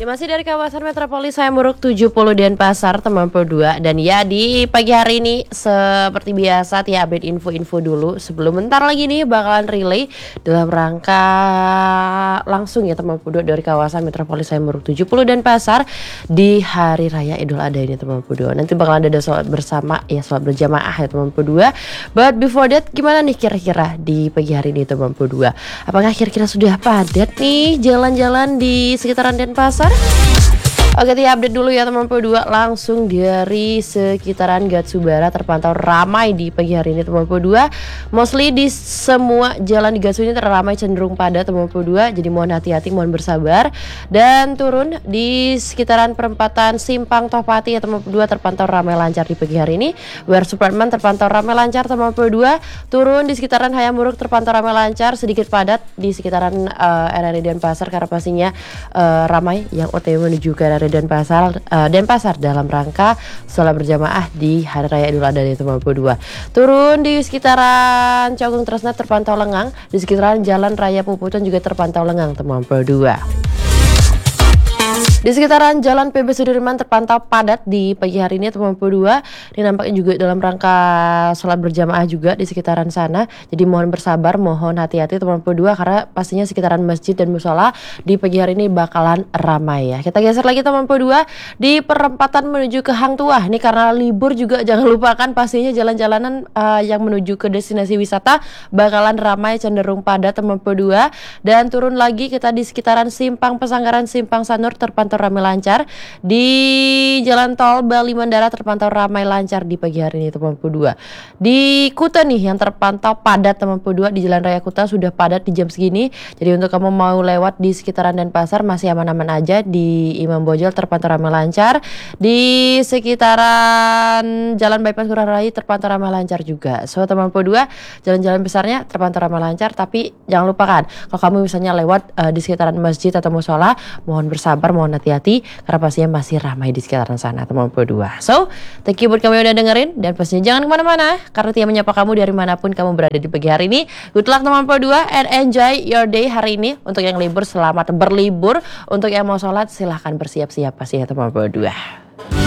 Masih dari kawasan metropolis Hayamuruk 70 Denpasar, teman Pro 2. Dan ya, di pagi hari ini seperti biasa ya, update info-info dulu sebelum bentar lagi nih bakalan relay dalam rangka langsung ya teman Pro 2 dari kawasan metropolis Hayamuruk 70 Denpasar di hari raya Idul Adha ini teman Pro 2. Nanti bakalan ada sholat bersama ya, sholat berjamaah ya teman Pro 2. But before that, gimana nih kira-kira di pagi hari ini teman Pro 2? Apakah kira-kira sudah padat nih jalan-jalan di sekitaran Denpasar? Oke, update dulu ya teman Pro 2, langsung dari sekitaran Gatsubara terpantau ramai di pagi hari ini teman Pro 2. Mostly di semua jalan di Gatsu ini terramai, cenderung padat teman Pro 2. Jadi mohon hati-hati, mohon bersabar. Dan turun di sekitaran perempatan Simpang Tohpati ya teman Pro 2 terpantau ramai lancar di pagi hari ini. Where Supratman terpantau ramai lancar teman Pro 2. Turun di sekitaran Hayamuruk terpantau ramai lancar, sedikit padat di sekitaran RRI Denpasar karena pastinya ramai yang OTW menuju ke RRI Denpasar dalam rangka sholat berjamaah di hari raya Idul Adha di teman Pro 2. Turun di sekitaran Cawgung Tresna terpantau lengang, di sekitaran Jalan Raya Puputan juga terpantau lengang teman Pro 2. Di sekitaran Jalan PB Sudirman terpantau padat di pagi hari ini teman Pro 2. Ini nampaknya juga dalam rangka sholat berjamaah juga di sekitaran sana. Jadi mohon bersabar, mohon hati-hati teman Pro 2 karena pastinya sekitaran masjid dan musola di pagi hari ini bakalan ramai ya. Kita geser lagi teman Pro 2 di perempatan menuju ke Hang Tuah. Ini karena libur juga jangan lupakan pastinya jalan-jalanan yang menuju ke destinasi wisata bakalan ramai, cenderung padat teman Pro 2. Dan turun lagi kita di sekitaran Simpang Pesanggaran, Simpang Sanur terpantau ramai lancar. Di jalan tol Bali Mandara terpantau ramai lancar di pagi hari ini teman Pro 2. Di Kuta nih yang terpantau padat teman Pro 2, di Jalan Raya Kuta sudah padat di jam segini. Jadi untuk kamu mau lewat di sekitaran Denpasar masih aman-aman aja. Di Imam Bonjol terpantau ramai lancar. Di sekitaran Jalan Bypass Ngurah Rai terpantau ramai lancar juga. So teman Pro 2, jalan-jalan besarnya terpantau ramai lancar, tapi jangan lupakan kalau kamu misalnya lewat di sekitaran masjid atau musola, mohon bersabar, mohon hati-hati karena pastinya masih ramai di sekitaran sana teman Pro 2. So, thank you buat kamu yang udah dengerin, dan pastinya jangan kemana-mana karena Tia menyapa kamu dari manapun kamu berada di pagi hari ini. Good luck teman Pro 2 and enjoy your day hari ini. Untuk yang libur, selamat berlibur. Untuk yang mau sholat silahkan bersiap-siap pastinya teman Pro 2.